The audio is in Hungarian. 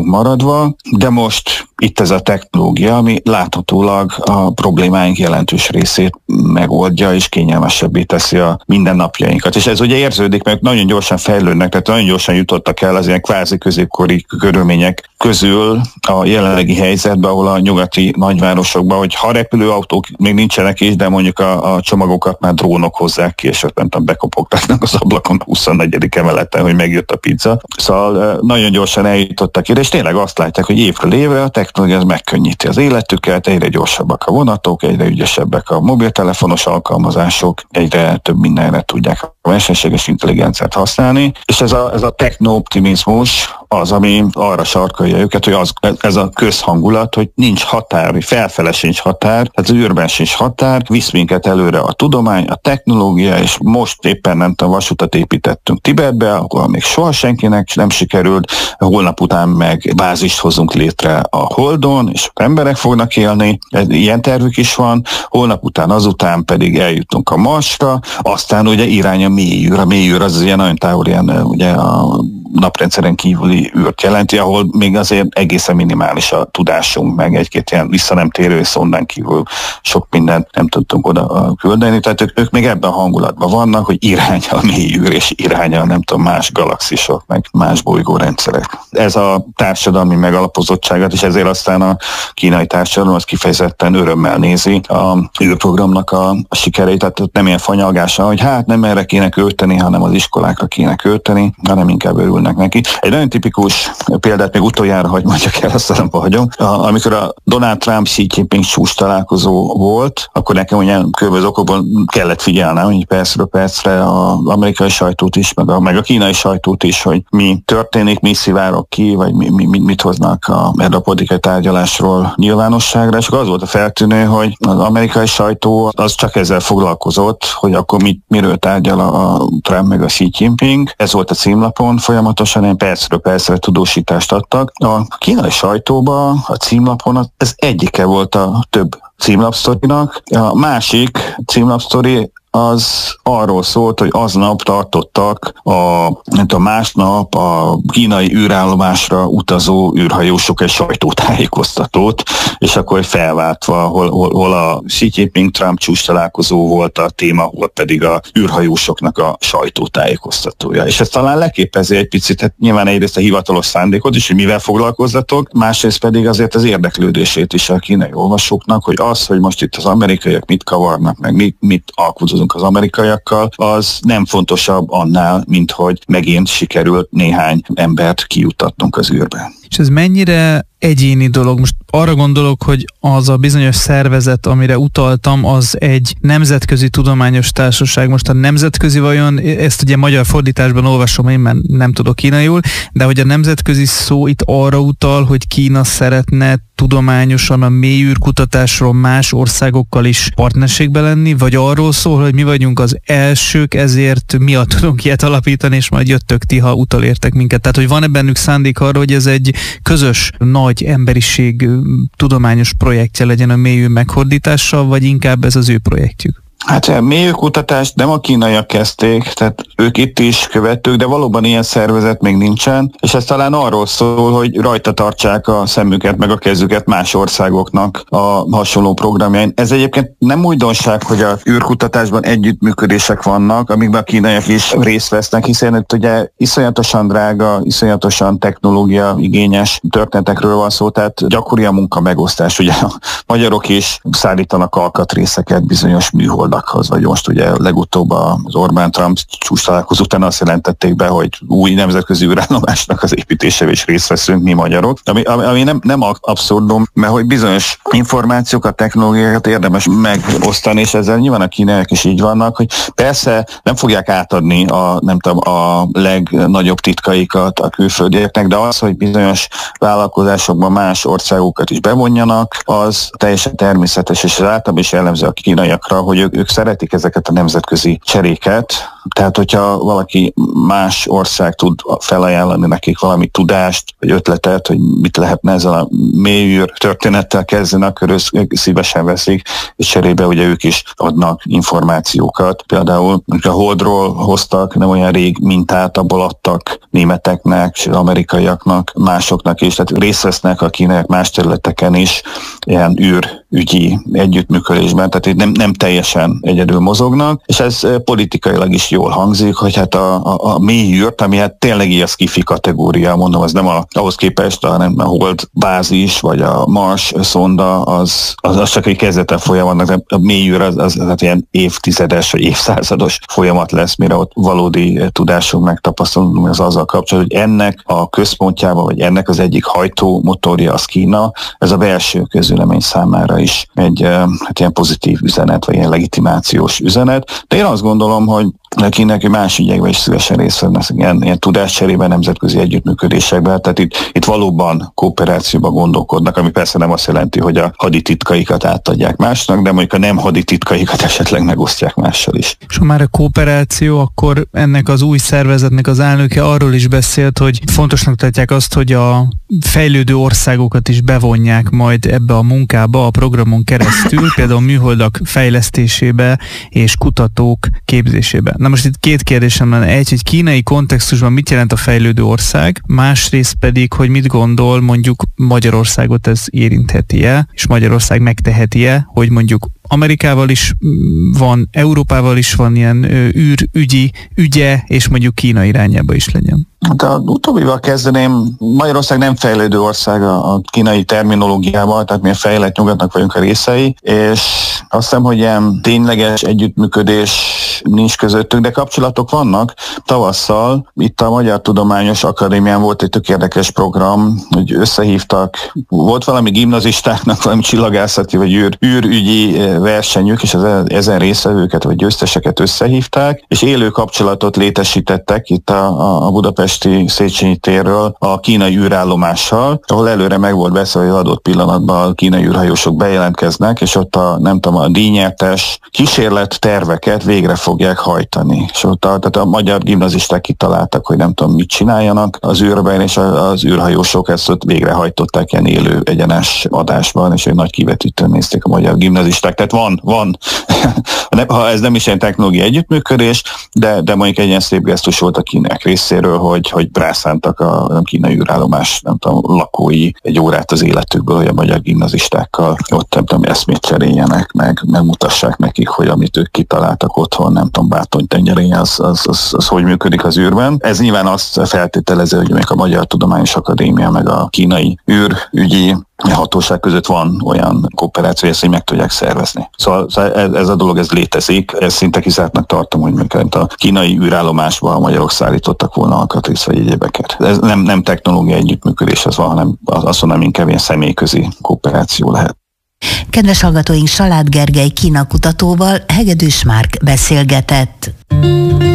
maradva, de most itt ez a technológia, ami láthatólag a problémáink jelentős részét megoldja és kényelmesebbé teszi a mindennapjainkat. És ez ugye érződik, mert nagyon gyorsan fejlődnek, tehát nagyon gyorsan jutottak el az ilyen kvázi középkori körülmények közül a jelenlegi helyzetbe, ahol a nyugati nagyvárosokban, hogy ha repülőautók még nincsenek is, de mondjuk a csomagokat már drónok hozzák ki, és ott nem tudom, bekopogtatnak az ablakon a 24. emeleten, hogy megjött a pizza. Szóval nagyon gyorsan eljutottak ide, és tényleg azt látják, hogy évről évre a technológia megkönnyíti az életüket, egyre gyorsabbak a vonatok, egyre ügyesebbek a mobiltelefonos alkalmazások, egyre több mindenre tudják a mesterséges intelligenciát használni, és ez a techno-optimizmus az, ami arra sarkalja őket, hogy ez a közhangulat, hogy nincs határ, hogy felfele sincs határ, tehát az űrben sincs határ, visz minket előre a tudomány, a technológia, és most éppen nem tudom, vasutat építettünk Tibetbe, ahol még soha senkinek nem sikerült, holnap után meg bázist hozunk létre a Holdon, és emberek fognak élni, ilyen tervük is van, holnap után azután pedig eljutunk a Marsra, aztán ugye irány a mélyűr. A mélyűr az ilyen nagyon távol, ilyen ugye a naprendszeren kívüli űrt jelenti, ahol még azért egészen minimális a tudásunk, meg egy-két ilyen vissza nem térő szondán kívül sok mindent nem tudtunk oda küldeni, tehát ők még ebben a hangulatban vannak, hogy irány a mélyűr, és irány a nem tudom, más galaxisok, meg más bolygórendszerek. Ez a társadalmi megalapozottságot, és ezért aztán a kínai társadalom az kifejezetten örömmel nézi a űrprogramnak a sikereit, tehát nem ilyen fanyalgása, hogy hát nem erre kéne költeni, hanem az iskolákra kéne költeni, hanem inkább örülnek neki. Egy nagyon tipikus példát még utoljára, hogy mondjak el, azt nem hagyom. Amikor a Donald Trump Xi Jinping csúcs találkozó volt, akkor nekem ugye körülbelül okokból kellett figyelnem, hogy percről percre az amerikai sajtót is, meg a kínai sajtót is, hogy mi történik, mi szivárog ki, vagy mit hoznak erre a politikai tárgyalásról nyilvánosságra, és akkor az volt a feltűnő, hogy az amerikai sajtó az csak ezzel foglalkozott, hogy akkor miről tárgyal a Trump meg a Xi Jinping. Ez volt a címlapon, folyamatosan ilyen percről percre tudósítást adtak. A kínai sajtóban, a címlapon ez egyike volt a több címlapsztorinak. A másik címlapsztori az arról szólt, hogy aznap tartottak másnap a kínai űrállomásra utazó űrhajósok egy sajtótájékoztatót, és akkor felváltva, hol a Xi Jinping Trump csúcs találkozó volt a téma, hol pedig a űrhajósoknak a sajtótájékoztatója. És ez talán leképezi egy picit, hát nyilván egyrészt a hivatalos szándékot is, hogy mivel foglalkozzatok, másrészt pedig azért az érdeklődését is a kínai olvasóknak, hogy az, hogy most itt az amerikaiak mit kavarnak, meg mit alkudozunk az amerikaiakkal, az nem fontosabb annál, mint hogy megint sikerült néhány embert kijutatnunk az űrbe. És ez mennyire egyéni dolog? Most arra gondolok, hogy az a bizonyos szervezet, amire utaltam, az egy nemzetközi tudományos társaság. Most a nemzetközi vajon, ezt ugye magyar fordításban olvasom én, mert nem tudok kínaiul, de hogy a nemzetközi szó itt arra utal, hogy Kína szeretne tudományosan a mélyűrkutatásról más országokkal is partnerségbe lenni, vagy arról szól, hogy mi vagyunk az elsők, ezért miatt tudunk ilyet alapítani, és majd jöttök ti, ha utolértek minket. Tehát, hogy van-e bennük szándék arra, hogy ez egy közös, nagy emberiség tudományos projektje legyen a mélyűr meghordítással, vagy inkább ez az ő projektjük? Hát mélyűrkutatást nem a kínaiak kezdték, tehát ők itt is követők, de valóban ilyen szervezet még nincsen, és ez talán arról szól, hogy rajta tartsák a szemüket meg a kezüket más országoknak a hasonló programjain. Ez egyébként nem újdonság, hogy a űrkutatásban együttműködések vannak, amikben a kínaiak is részt vesznek, hiszen itt ugye iszonyatosan drága, iszonyatosan technológia igényes történetekről van szó, tehát gyakori a munka megosztás. Ugye a magyarok is szállítanak alkatrészeket bizonyos műholdakhoz, vagy most ugye legutóbb az Orbán-Trump csúcs találkozó után azt jelentették be, hogy új nemzetközi űrállomásnak az építésével is részt veszünk mi magyarok, ami nem abszurdum, mert hogy bizonyos információkat, technológiákat érdemes megosztani, és ezzel nyilván a kínaiak is így vannak, hogy persze nem fogják átadni a legnagyobb titkaikat a külföldieknek, de az, hogy bizonyos vállalkozásokban más országokat is bevonjanak, az teljesen természetes, és az általában is jellemző a kínaiakra, hogy ők ők szeretik ezeket a nemzetközi cseréket, tehát hogyha valaki más ország tud felajánlani nekik valami tudást, vagy ötletet, hogy mit lehetne ezzel a mélyűr történettel kezdeni, akkor ők szívesen veszik, és cserébe ugye ők is adnak információkat. Például a Holdról hoztak nem olyan rég mintát, abból adtak németeknek, és amerikaiaknak, másoknak is, tehát részt vesznek a kínaiak más területeken is ilyen űrügyi együttműködésben, tehát nem teljesen egyedül mozognak, és ez politikailag is jól hangzik, hogy hát a mély űrt, ami hát tényleg ilyen sci-fi kategória, mondom, az nem ahhoz képest, hanem a Hold bázis, vagy a Mars szonda, az csak egy kezdete folyamatnak, a mély űr az hát ilyen évtizedes vagy évszázados folyamat lesz, mire ott valódi tudásunk megtapasztalunk, az azzal kapcsolatban, hogy ennek a központjában, vagy ennek az egyik hajtómotorja az Kína, ez a belső közvélemény számára is egy hát ilyen pozitív üzenet, vagy ilyen legitimációs üzenet. De én azt gondolom, hogy Kínák más ügyekben is szívesen részt vennek ilyen tudáscserében, nemzetközi együttműködésekben, tehát itt valóban kooperációban gondolkodnak, ami persze nem azt jelenti, hogy a hadititkaikat átadják másnak, de mondjuk a nem hadititkaikat esetleg megosztják mással is. És ha már a kooperáció, akkor ennek az új szervezetnek az elnöke arról is beszélt, hogy fontosnak tartják azt, hogy a fejlődő országokat is bevonják majd ebbe a munkába a programon keresztül, például műholdak fejlesztésébe és kutatók képzésébe. Na most itt két kérdésem lenne. Egy, hogy kínai kontextusban mit jelent a fejlődő ország, másrészt pedig, hogy mit gondol, mondjuk Magyarországot ez érintheti-e, és Magyarország megteheti-e, hogy mondjuk Amerikával is van, Európával is van ilyen űrügyi ügye, és mondjuk Kína irányába is legyen. De az utóbbival kezdeném, Magyarország nem fejlődő ország a kínai terminológiával, tehát mi a fejlett nyugatnak vagyunk a részei, és azt hiszem, hogy ilyen tényleges együttműködés nincs közöttünk, de kapcsolatok vannak. Tavasszal itt a Magyar Tudományos Akadémián volt egy tök érdekes program, hogy összehívtak, volt valami gimnazistáknak valami csillagászati vagy űrügyi versenyük, és ezen résztvevőket vagy győzteseket összehívták, és élő kapcsolatot létesítettek itt a budapesti Széchenyi térről a kínai űrállomással, ahol előre meg volt beszélve, hogy adott pillanatban a kínai űrhajósok bejelentkeznek, és ott a díjnyertes kísérlet terveket végre fogják hajtani. És ott tehát a magyar gimnazisták kitaláltak, hogy nem tudom mit csináljanak az űrben, és az űrhajósok ezt ott végrehajtották ilyen élő egyenes adásban, és egy nagy kivetítőn nézték a magyar gimnazisták. Tehát van. Ha ez nem is ilyen technológiai együttműködés, de mondjuk egy ilyen szép gesztus volt a kínaiak részéről, hogy rászántak a kínai űrállomás, nem tudom, lakói egy órát az életükből, hogy a magyar gimnazistákkal ott nem tudom, eszmét cseréljenek, megmutassák nekik, hogy amit ők kitaláltak otthon, nem tudom, Bátony tengerén, az hogy működik az űrben. Ez nyilván azt feltételezi, hogy még a Magyar Tudományos Akadémia meg a kínai űrügyi hatóság között van olyan kooperáció, ezt így meg tudják szervezni. Szóval ez a dolog, ez létezik. Ez szinte kizártnak tartom, hogy még a kínai űrállomásban a magyarok szállítottak volna alkatrészt vagy egyébeket. Ez nem technológiai együttműködés az van, hanem azt mondom, inkább ilyen személyközi kooperáció lehet. Kedves hallgatóink, Salád Gergely Kína kutatóval Hegedűs Márk beszélgetett.